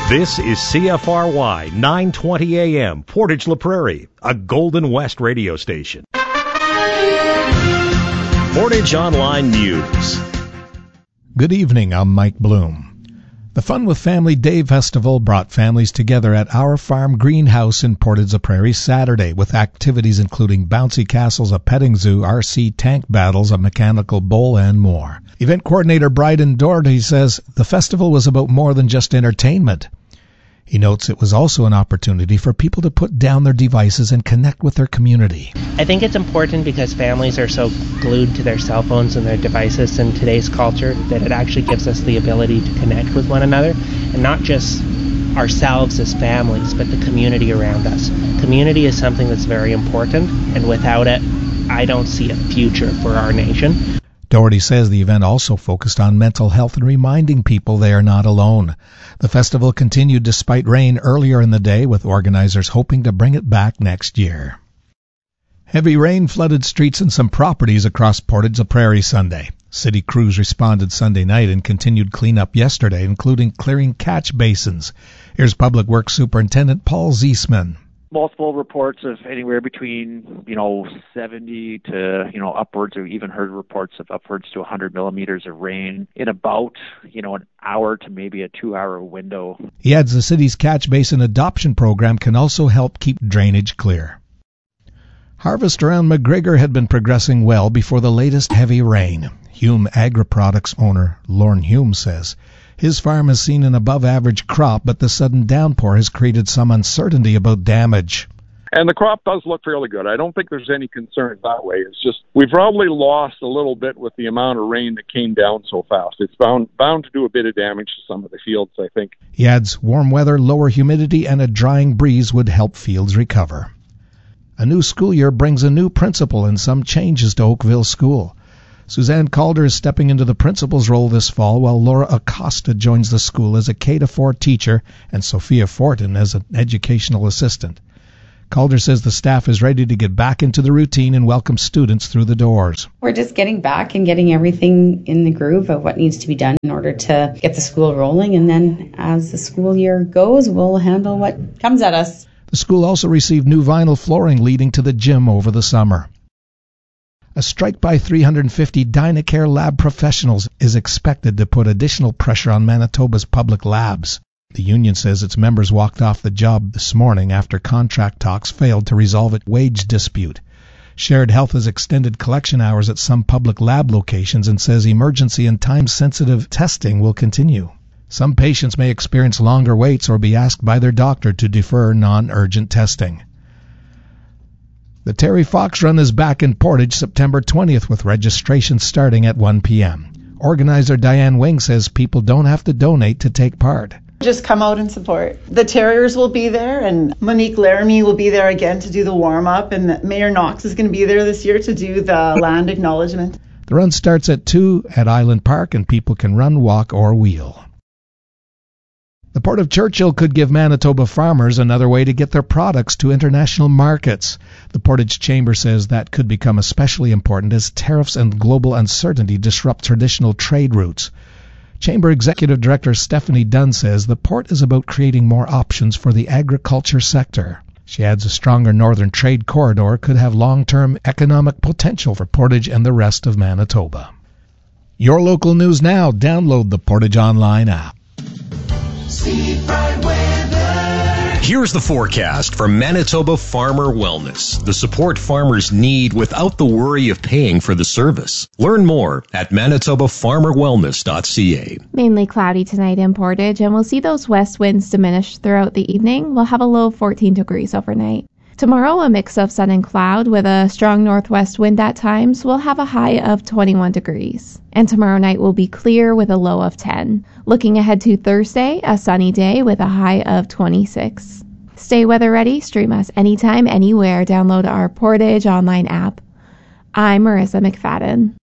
This is CFRY 920 AM, Portage La Prairie, a Golden West radio station. Portage Online News. Good evening, I'm Mike Bloom. The Fun with Family Day Festival brought families together at Our Farm Greenhouse in Portage La Prairie Saturday, with activities including bouncy castles, a petting zoo, RC tank battles, a mechanical bowl, and more. Event coordinator Bryden Doherty says the festival was about more than just entertainment. He notes it was also an opportunity for people to put down their devices and connect with their community. I think it's important because families are so glued to their cell phones and their devices in today's culture that it actually gives us the ability to connect with one another, and not just ourselves as families, but the community around us. Community is something that's very important, and without it, I don't see a future for our nation. Doherty says the event also focused on mental health and reminding people they are not alone. The festival continued despite rain earlier in the day, with organizers hoping to bring it back next year. Heavy rain flooded streets and some properties across Portage La Prairie Sunday. City crews responded Sunday night and continued cleanup yesterday, including clearing catch basins. Here's Public Works Superintendent Paul Ziesman. Multiple reports of anywhere between, 70 to, upwards, or even heard reports of upwards to 100 millimeters of rain in about, an hour to maybe a 2-hour window. He adds the city's catch basin adoption program can also help keep drainage clear. Harvest around McGregor had been progressing well before the latest heavy rain. Hume Agri-Products owner Lorne Hume says his farm has seen an above-average crop, but the sudden downpour has created some uncertainty about damage. And the crop does look fairly good. I don't think there's any concerns that way. It's just we've probably lost a little bit with the amount of rain that came down so fast. It's bound to do a bit of damage to some of the fields, I think. He adds warm weather, lower humidity, and a drying breeze would help fields recover. A new school year brings a new principal and some changes to Oakville School. Suzanne Calder is stepping into the principal's role this fall, while Laura Acosta joins the school as a K-4 teacher and Sophia Fortin as an educational assistant. Calder says the staff is ready to get back into the routine and welcome students through the doors. We're just getting back and getting everything in the groove of what needs to be done in order to get the school rolling, and then as the school year goes, we'll handle what comes at us. The school also received new vinyl flooring leading to the gym over the summer. A strike by 350 Dynacare lab professionals is expected to put additional pressure on Manitoba's public labs. The union says its members walked off the job this morning after contract talks failed to resolve a wage dispute. Shared Health has extended collection hours at some public lab locations and says emergency and time-sensitive testing will continue. Some patients may experience longer waits or be asked by their doctor to defer non-urgent testing. The Terry Fox Run is back in Portage September 20th, with registration starting at 1 p.m. Organizer Diane Wing says people don't have to donate to take part. Just come out and support. The Terriers will be there, and Monique Laramie will be there again to do the warm-up, and Mayor Knox is going to be there this year to do the land acknowledgement. The run starts at 2 at Island Park, and people can run, walk, or wheel. The Port of Churchill could give Manitoba farmers another way to get their products to international markets. The Portage Chamber says that could become especially important as tariffs and global uncertainty disrupt traditional trade routes. Chamber Executive Director Stephanie Dunn says the port is about creating more options for the agriculture sector. She adds a stronger northern trade corridor could have long-term economic potential for Portage and the rest of Manitoba. Your local news now. Download the Portage Online app. Here's the forecast for Manitoba Farmer Wellness, the support farmers need without the worry of paying for the service. Learn more at manitobafarmerwellness.ca. Mainly cloudy tonight in Portage, and we'll see those west winds diminish throughout the evening. We'll have a low of 14 degrees overnight. Tomorrow, a mix of sun and cloud with a strong northwest wind at times. We'll have a high of 21 degrees. And tomorrow night will be clear with a low of 10. Looking ahead to Thursday, a sunny day with a high of 26. Stay weather ready. Stream us anytime, anywhere. Download our Portage Online app. I'm Marissa McFadden.